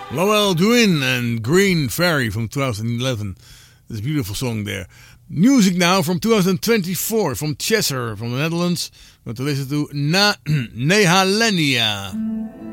Lowell Dwyn and Green Fairy from 2011. There's a beautiful song there. Music now from 2024 from Cheshire from the Netherlands. We're going to listen to Nehalenia.